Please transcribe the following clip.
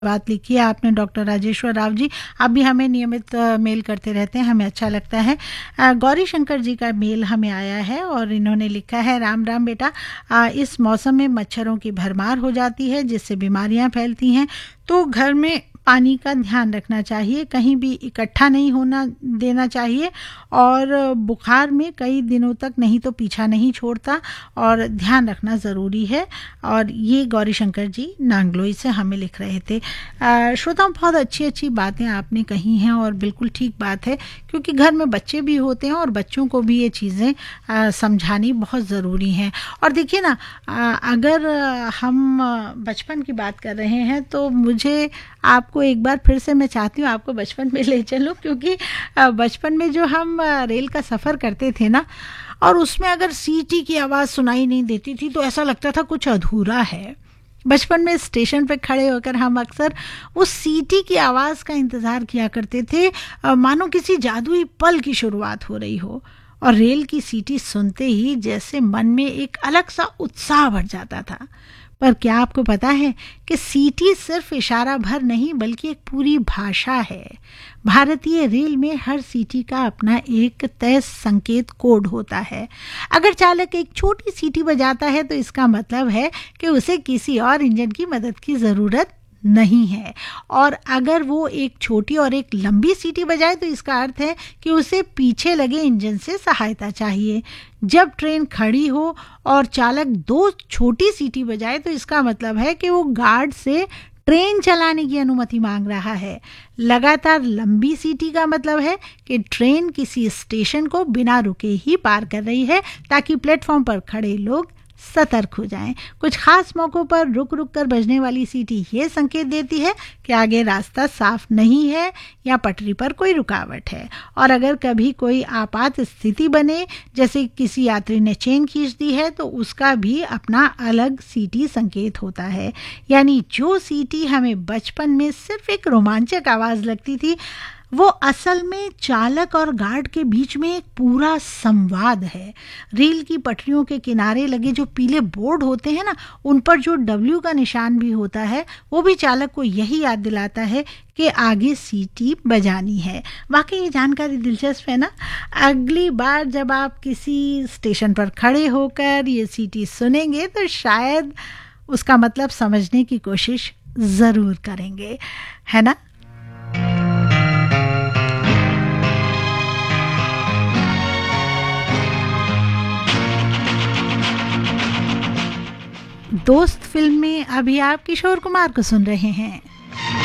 बात लिखी है आपने डॉक्टर राजेश्वर राव जी। आप भी हमें नियमित मेल करते रहते हैं, हमें अच्छा लगता है। गौरी शंकर जी का मेल हमें आया है और इन्होंने लिखा है, राम राम बेटा, इस मौसम में मच्छरों की भरमार हो जाती है जिससे बीमारियां फैलती हैं, तो घर में पानी का ध्यान रखना चाहिए, कहीं भी इकट्ठा नहीं होना देना चाहिए और बुखार में कई दिनों तक नहीं तो पीछा नहीं छोड़ता और ध्यान रखना ज़रूरी है। और ये गौरी शंकर जी नांगलोई से हमें लिख रहे थे। श्रोताओं, बहुत अच्छी अच्छी बातें आपने कही हैं और बिल्कुल ठीक बात है, क्योंकि घर में बच्चे भी होते हैं और बच्चों को भी ये चीज़ें समझानी बहुत ज़रूरी हैं। और देखिए ना, अगर हम बचपन की बात कर रहे हैं तो मुझे आपको एक बार फिर से मैं चाहती हूँ आपको बचपन में ले चलूँ, क्योंकि बचपन में जो हम रेल का सफ़र करते थे ना, और उसमें अगर सीटी की आवाज़ सुनाई नहीं देती थी तो ऐसा लगता था कुछ अधूरा है। बचपन में स्टेशन पर खड़े होकर हम अक्सर उस सीटी की आवाज़ का इंतज़ार किया करते थे, मानो किसी जादुई पल की शुरुआत हो रही हो। और रेल की सीटी सुनते ही जैसे मन में एक अलग सा उत्साह भर जाता था। पर क्या आपको पता है कि सीटी सिर्फ इशारा भर नहीं बल्कि एक पूरी भाषा है। भारतीय रेल में हर सीटी का अपना एक तय संकेत कोड होता है। अगर चालक एक छोटी सीटी बजाता है तो इसका मतलब है कि उसे किसी और इंजन की मदद की ज़रूरत नहीं है, और अगर वो एक छोटी और एक लंबी सीटी बजाए तो इसका अर्थ है कि उसे पीछे लगे इंजन से सहायता चाहिए। जब ट्रेन खड़ी हो और चालक दो छोटी सीटी बजाए तो इसका मतलब है कि वो गार्ड से ट्रेन चलाने की अनुमति मांग रहा है। लगातार लंबी सीटी का मतलब है कि ट्रेन किसी स्टेशन को बिना रुके ही पार कर रही है, ताकि प्लेटफॉर्म पर खड़े लोग सतर्क हो जाएं। कुछ खास मौक़ों पर रुक रुक कर बजने वाली सीटी ये संकेत देती है कि आगे रास्ता साफ नहीं है या पटरी पर कोई रुकावट है। और अगर कभी कोई आपात स्थिति बने, जैसे किसी यात्री ने चेन खींच दी है, तो उसका भी अपना अलग सीटी संकेत होता है। यानी जो सीटी हमें बचपन में सिर्फ एक रोमांचक आवाज़ लगती थी, वो असल में चालक और गार्ड के बीच में एक पूरा संवाद है। रेल की पटरियों के किनारे लगे जो पीले बोर्ड होते हैं ना, उन पर जो डब्ल्यू का निशान भी होता है, वो भी चालक को यही याद दिलाता है कि आगे सीटी बजानी है। वाकई ये जानकारी दिलचस्प है ना। अगली बार जब आप किसी स्टेशन पर खड़े होकर ये सीटी सुनेंगे तो शायद उसका मतलब समझने की कोशिश ज़रूर करेंगे, है ना। दोस्त फिल्म में अभी आप किशोर कुमार को सुन रहे हैं।